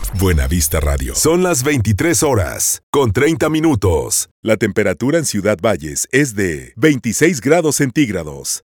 Buena Vista Radio. Son las 23 horas, con 30 minutos. La temperatura en Ciudad Valles es de 26 grados centígrados.